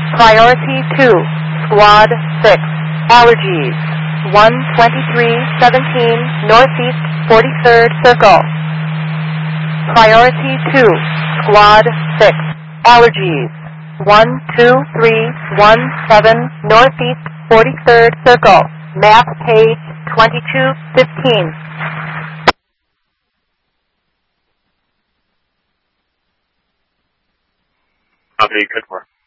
Priority 2, Squad 6, Allergies, 12317 Northeast 43rd Circle. Priority 2, Squad 6, Allergies, 12317 Northeast 43rd Circle. Map page 2215. Copy, good work.